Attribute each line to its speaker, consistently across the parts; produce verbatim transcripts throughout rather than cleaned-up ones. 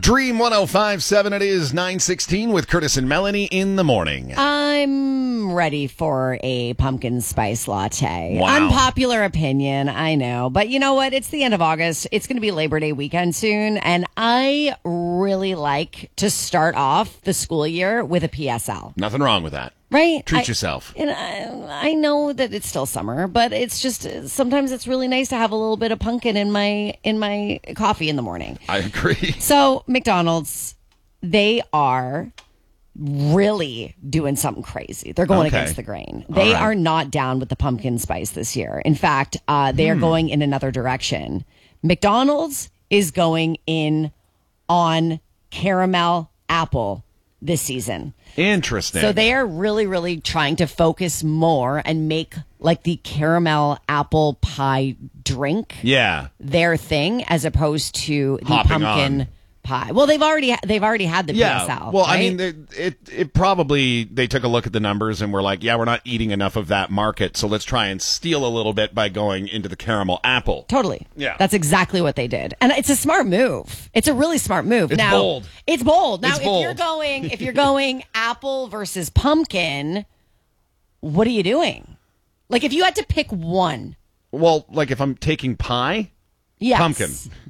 Speaker 1: Dream one oh five point seven, it is nine sixteen with Curtis and Melanie in the morning.
Speaker 2: I'm ready for a pumpkin spice latte.
Speaker 1: Wow.
Speaker 2: Unpopular opinion, I know. But you know what? It's the end of August. It's going to be Labor Day weekend soon. And I really like to start off the school year with a P S L.
Speaker 1: Nothing wrong with that.
Speaker 2: Right?
Speaker 1: Treat
Speaker 2: I,
Speaker 1: yourself.
Speaker 2: And I, I know that it's still summer, but it's just sometimes it's really nice to have a little bit of pumpkin in my in my coffee in the morning.
Speaker 1: I agree.
Speaker 2: So McDonald's, they are really doing something crazy. They're going
Speaker 1: Okay.
Speaker 2: against the grain. They
Speaker 1: right.
Speaker 2: are not down with the pumpkin spice this year. In fact, uh, they are
Speaker 1: Hmm.
Speaker 2: going in another direction. McDonald's is going in on caramel apple this season.
Speaker 1: Interesting.
Speaker 2: So they are really, really trying to focus more and make like the caramel apple pie drink
Speaker 1: yeah.
Speaker 2: their thing as opposed to the
Speaker 1: Hopping
Speaker 2: pumpkin
Speaker 1: on.
Speaker 2: pie. Well, they've already they've already had the
Speaker 1: Yeah.
Speaker 2: P S L.
Speaker 1: Well, I
Speaker 2: right?
Speaker 1: mean, it, it it probably they took a look at the numbers and were like, yeah, we're not eating enough of that market, so let's try and steal a little bit by going into the caramel apple.
Speaker 2: Totally.
Speaker 1: Yeah.
Speaker 2: That's exactly what they did. And it's a smart move. It's a really smart move.
Speaker 1: It's
Speaker 2: now,
Speaker 1: bold.
Speaker 2: It's bold. Now,
Speaker 1: It's
Speaker 2: if
Speaker 1: bold.
Speaker 2: you're going if you're going apple versus pumpkin, what are you doing? Like if you had to pick one.
Speaker 1: Well, like if I'm taking pie,
Speaker 2: Yes.
Speaker 1: pumpkin.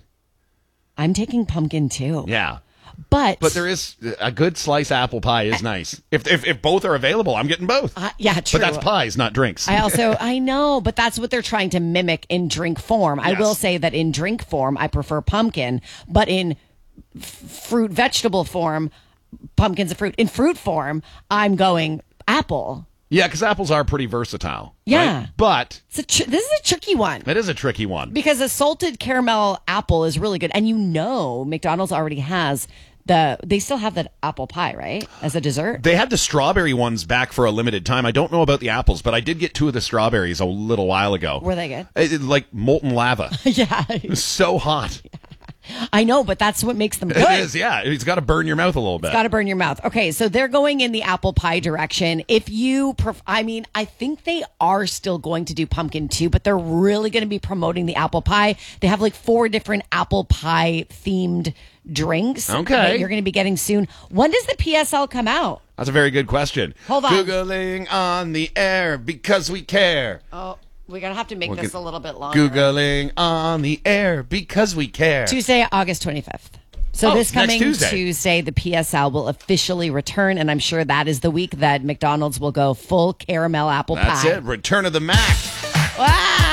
Speaker 2: I'm taking pumpkin too.
Speaker 1: Yeah.
Speaker 2: But
Speaker 1: But there is a good slice apple pie is nice. If if, if both are available, I'm getting both.
Speaker 2: uh, yeah, true.
Speaker 1: But that's pies, not drinks.
Speaker 2: I also, I know, but that's what they're trying to mimic in drink form. I
Speaker 1: Yes.
Speaker 2: will say that in drink form, I prefer pumpkin, but in f- fruit vegetable form, pumpkin's a fruit. In fruit form, I'm going apple.
Speaker 1: Yeah, because apples are pretty versatile.
Speaker 2: Yeah.
Speaker 1: right? But
Speaker 2: It's a tr- this is a tricky one
Speaker 1: it is a tricky one.
Speaker 2: because a salted caramel apple is really good. And you know, McDonald's already has the, they still have that apple pie, right? As a dessert.
Speaker 1: They had the strawberry ones back for a limited time. I don't know about the apples, but I did get two of the strawberries a little while ago.
Speaker 2: Were they good?
Speaker 1: It- it- like molten lava.
Speaker 2: Yeah.
Speaker 1: It was so hot.
Speaker 2: I know, but that's what makes them good.
Speaker 1: It is, yeah. It's got to burn your mouth a little bit.
Speaker 2: Got to burn your mouth. Okay, so they're going in the apple pie direction. If you, pref- I mean, I think they are still going to do pumpkin too, but they're really going to be promoting the apple pie. They have like four different apple pie themed drinks
Speaker 1: Okay.
Speaker 2: that you're going to be getting soon. When does the P S L come out?
Speaker 1: That's a very good question.
Speaker 2: Hold on.
Speaker 1: Googling on the air because we care.
Speaker 2: Oh, we're going to have to make
Speaker 1: We'll
Speaker 2: this
Speaker 1: get-
Speaker 2: a little bit longer.
Speaker 1: Googling on the air because we care.
Speaker 2: Tuesday, August twenty-fifth. So
Speaker 1: Oh,
Speaker 2: this
Speaker 1: next
Speaker 2: coming
Speaker 1: Tuesday.
Speaker 2: Tuesday, the P S L will officially return, and I'm sure that is the week that McDonald's will go full caramel apple
Speaker 1: That's
Speaker 2: pie.
Speaker 1: it. Return of the Mac.
Speaker 2: Ah!